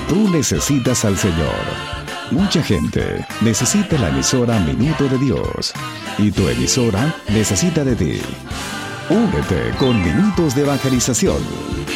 Tú necesitas al Señor. Mucha gente necesita la emisora Minuto de Dios. Y tu emisora necesita de ti. Únete con Minutos de Evangelización.